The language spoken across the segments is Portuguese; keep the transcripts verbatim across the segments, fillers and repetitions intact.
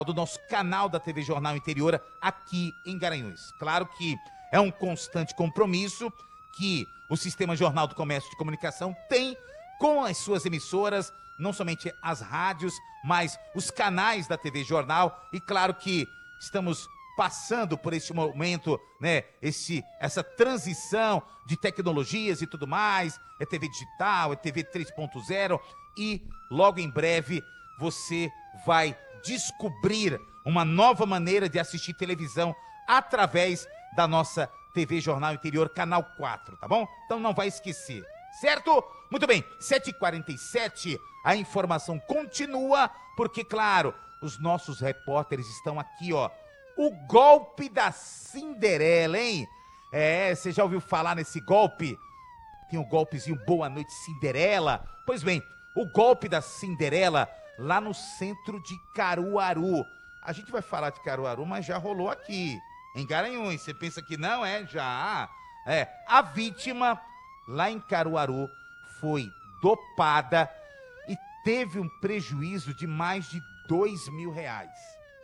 do nosso canal da T V Jornal Interior aqui em Garanhuns. Claro que é um constante compromisso que o Sistema Jornal do Comércio de Comunicação tem com as suas emissoras, não somente as rádios, mas os canais da T V Jornal. E claro que estamos passando por esse momento, né, esse, essa transição de tecnologias e tudo mais, é T V digital, é T V três ponto zero, e logo em breve você vai descobrir uma nova maneira de assistir televisão através da nossa T V Jornal Interior, canal quatro, tá bom? Então não vai esquecer, certo? Muito bem, sete e quarenta e sete, a informação continua, porque, claro, os nossos repórteres estão aqui, ó. O golpe da Cinderela, hein? É, você já ouviu falar nesse golpe? Tem um golpezinho Boa Noite Cinderela. Pois bem, o golpe da Cinderela lá no centro de Caruaru. A gente vai falar de Caruaru, mas já rolou aqui, em Garanhuns. Você pensa que não? É, já. É, a vítima lá em Caruaru foi dopada e teve um prejuízo de mais de dois mil reais.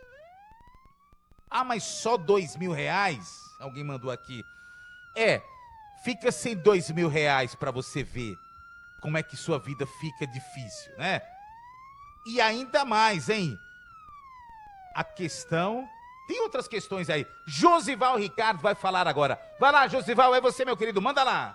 Ah, mas só dois mil reais? Alguém mandou aqui. É, fica sem dois mil reais pra você ver como é que sua vida fica difícil, né? E ainda mais, hein? A questão... Tem outras questões aí. Josival Ricardo vai falar agora. Vai lá, Josival, é você, meu querido. Manda lá.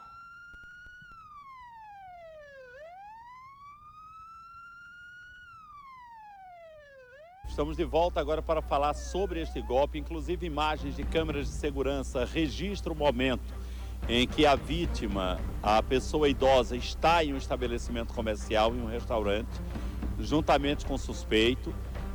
Estamos de volta agora para falar sobre este golpe, inclusive imagens de câmeras de segurança registram o momento em que a vítima, a pessoa idosa, está em um estabelecimento comercial, em um restaurante, juntamente com o suspeito.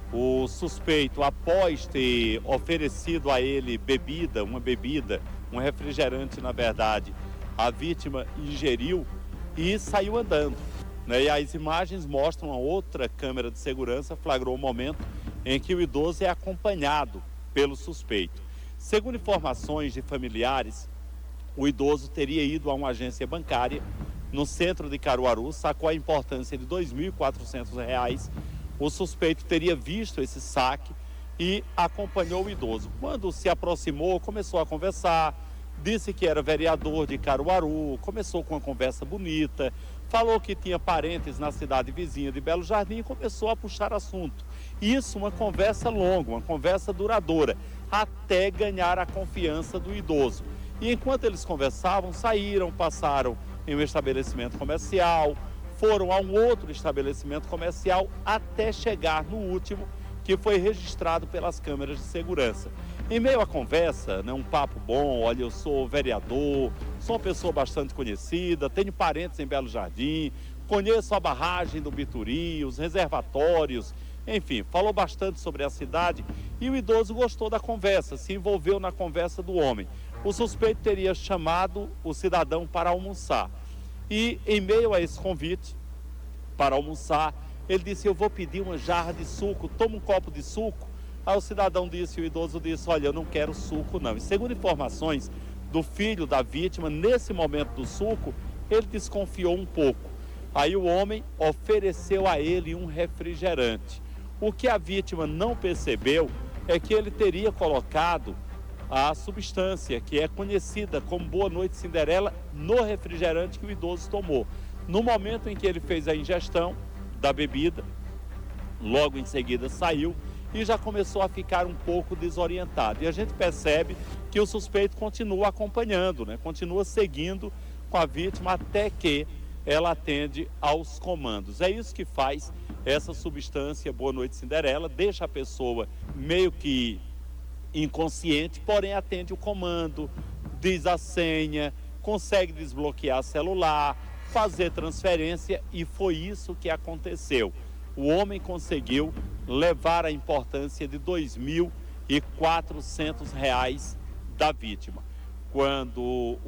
O suspeito, após ter oferecido a ele bebida, uma bebida, um refrigerante, na verdade, a vítima ingeriu e saiu andando, né? E as imagens mostram a outra câmera de segurança, flagrou o momento em que o idoso é acompanhado pelo suspeito. Segundo informações de familiares, o idoso teria ido a uma agência bancária no centro de Caruaru, sacou a importância de dois mil e quatrocentos reais. O suspeito teria visto esse saque e acompanhou o idoso. Quando se aproximou, começou a conversar, disse que era vereador de Caruaru, começou com uma conversa bonita, falou que tinha parentes na cidade vizinha de Belo Jardim e começou a puxar assunto. Isso, uma conversa longa, uma conversa duradoura, até ganhar a confiança do idoso. E enquanto eles conversavam, saíram, passaram em um estabelecimento comercial, foram a um outro estabelecimento comercial até chegar no último, que foi registrado pelas câmeras de segurança. Em meio à conversa, né, um papo bom, olha, eu sou vereador, sou uma pessoa bastante conhecida, tenho parentes em Belo Jardim, conheço a barragem do Bituri, os reservatórios, enfim, falou bastante sobre a cidade e o idoso gostou da conversa, se envolveu na conversa do homem. O suspeito teria chamado o cidadão para almoçar e, em meio a esse convite para almoçar, ele disse: eu vou pedir uma jarra de suco, toma um copo de suco. Aí o cidadão disse, o idoso disse, olha, eu não quero suco não. E segundo informações do filho da vítima, nesse momento do suco, ele desconfiou um pouco. Aí o homem ofereceu a ele um refrigerante. O que a vítima não percebeu é que ele teria colocado a substância que é conhecida como Boa Noite Cinderela no refrigerante que o idoso tomou. No momento em que ele fez a ingestão da bebida, logo em seguida saiu e já começou a ficar um pouco desorientado. E a gente percebe que o suspeito continua acompanhando, né? Continua seguindo com a vítima até que ela atende aos comandos. É isso que faz essa substância Boa Noite Cinderela, deixa a pessoa meio que inconsciente, porém atende o comando, diz a senha, consegue desbloquear celular, fazer transferência, e foi isso que aconteceu. O homem conseguiu levar a importância de dois mil e quatrocentos reais da vítima. Quando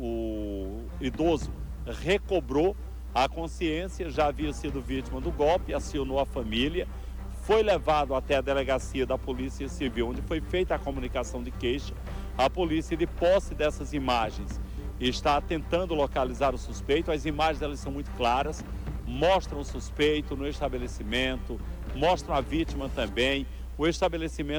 o idoso recobrou a consciência, já havia sido vítima do golpe, acionou a família, foi levado até a delegacia da Polícia Civil, onde foi feita a comunicação de queixa. A polícia, de posse dessas imagens, está tentando localizar o suspeito. As imagens, elas são muito claras, mostram o suspeito no estabelecimento, mostram a vítima também. o estabelecimento